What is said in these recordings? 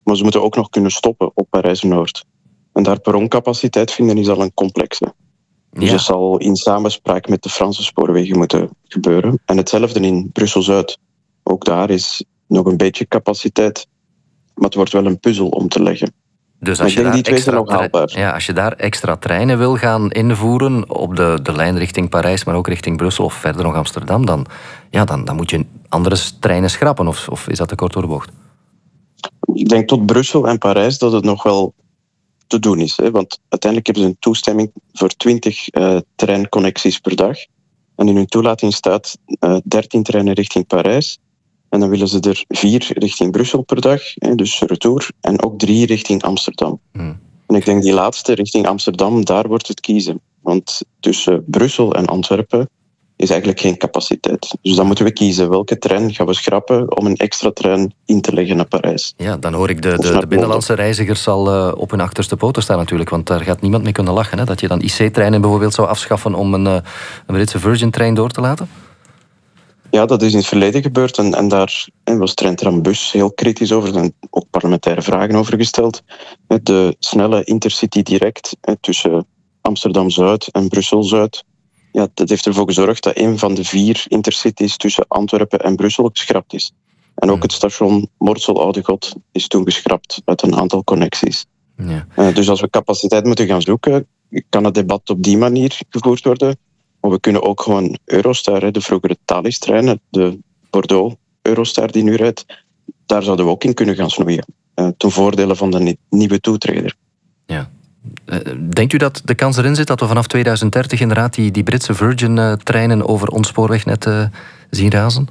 Maar ze moeten ook nog kunnen stoppen op Parijs-Noord. En daar perroncapaciteit vinden is al een complexe. Dus dat zal in samenspraak met de Franse spoorwegen moeten gebeuren. En hetzelfde in Brussel-Zuid. Ook daar is nog een beetje capaciteit, maar het wordt wel een puzzel om te leggen. Dus als je daar extra treinen wil gaan invoeren op de lijn richting Parijs, maar ook richting Brussel of verder nog Amsterdam, dan moet je andere treinen schrappen. Of is dat te kort door de bocht? Ik denk tot Brussel en Parijs dat het nog wel te doen is. Hè? Want uiteindelijk hebben ze een toestemming voor 20 treinconnecties per dag. En in hun toelating staat 13 treinen richting Parijs. En dan willen ze er 4 richting Brussel per dag, dus retour. En ook 3 richting Amsterdam. En ik denk die laatste richting Amsterdam, daar wordt het kiezen. Want tussen Brussel en Antwerpen is eigenlijk geen capaciteit. Dus dan moeten we kiezen welke trein gaan we schrappen om een extra trein in te leggen naar Parijs. Ja, dan hoor ik de binnenlandse reizigers al op hun achterste poten staan natuurlijk. Want daar gaat niemand mee kunnen lachen. Hè? Dat je dan IC-treinen bijvoorbeeld zou afschaffen om een Britse Virgin-trein door te laten? Ja, dat is in het verleden gebeurd en daar was Trein-Tram-Bus heel kritisch over. Er zijn ook parlementaire vragen over gesteld. De snelle Intercity Direct tussen Amsterdam-Zuid en Brussel-Zuid. Ja, dat heeft ervoor gezorgd dat een van de 4 intercities tussen Antwerpen en Brussel geschrapt is. En ook het station Mortsel-Oudegod is toen geschrapt uit een aantal connecties. Ja. Dus als we capaciteit moeten gaan zoeken, kan het debat op die manier gevoerd worden. Maar we kunnen ook gewoon Eurostar, de vroegere Thalys-treinen, de Bordeaux-Eurostar die nu rijdt, daar zouden we ook in kunnen gaan snoeien. Ten voordele van de nieuwe toetreder. Ja. Denkt u dat de kans erin zit dat we vanaf 2030 inderdaad die Britse Virgin-treinen over ons spoorwegnet zien razen?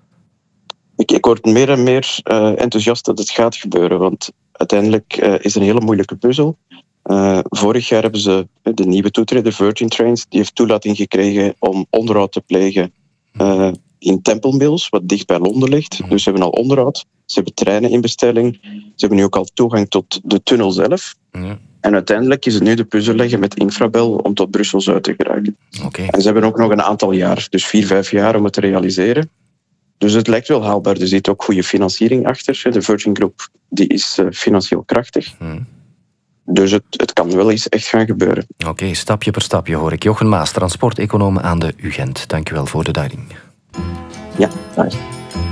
Ik word meer en meer enthousiast dat het gaat gebeuren, want uiteindelijk is het een hele moeilijke puzzel. Vorig jaar hebben ze de nieuwe toetreder, Virgin Trains, die heeft toelating gekregen om onderhoud te plegen in Temple Mills, wat dicht bij Londen ligt. Dus ze hebben al onderhoud, ze hebben treinen in bestelling, ze hebben nu ook al toegang tot de tunnel zelf. Ja. En uiteindelijk is het nu de puzzel leggen met Infrabel om tot Brussel-Zuid te geraken. Okay. En ze hebben ook nog een aantal jaar, dus 4-5 jaar om het te realiseren. Dus het lijkt wel haalbaar. Er zit ook goede financiering achter. De Virgin Group die is financieel krachtig. Dus het kan wel eens echt gaan gebeuren. Oké, stapje per stapje hoor ik. Jochen Maas, transporteconoom aan de UGent. Dank u wel voor de duiding. Ja, graag.